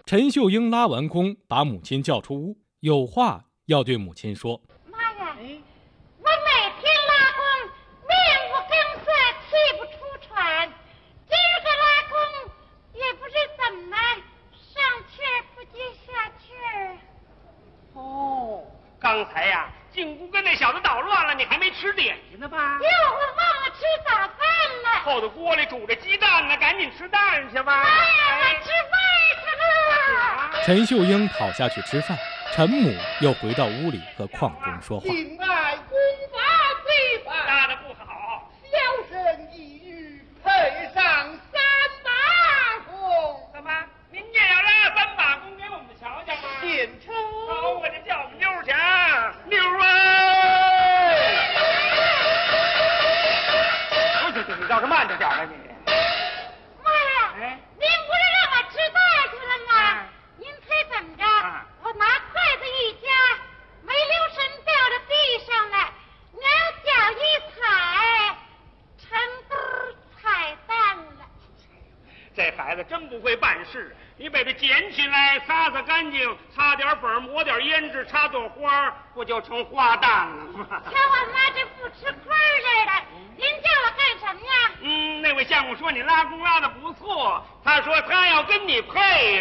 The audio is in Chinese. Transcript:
陈秀英拉完弓，把母亲叫出屋，有话要对母亲说。 妈呀，我每天拉弓，面无更色，气不出喘。今儿个拉弓，也不知怎么上气儿不接下气儿。 哦，刚才呀，进屋跟那小子捣乱了，你还没吃点心呢吧？ 哟，我忘了吃早饭了。 后头锅里煮着鸡蛋呢，赶紧吃蛋去吧。 妈呀，我吃饭去了。 陈秀英跑下去吃饭，陈母又回到屋里和邝中说话。 敬爱公法罪犯， 拉的不好， 小生一语配上3把弓。 怎么您也要拉3把弓给我们瞧瞧吗？ 献丑。 好，我就叫我们妞儿去啊，妞儿啊！你倒是慢着点啊你。 妈呀，您不是让我吃饭去了吗？您猜怎么着？我拿筷子一夹，没留神掉到地上了，娘脚一踩，成堆踩蛋了。 这孩子真不会办事，你把它捡起来，擦擦干净，擦点粉，抹点胭脂，插朵花，不就成花旦了吗？ 瞧我妈这不吃亏似的，您叫我干什么呀？ 那位相公说你拉弓拉的不错，他说他要跟你配。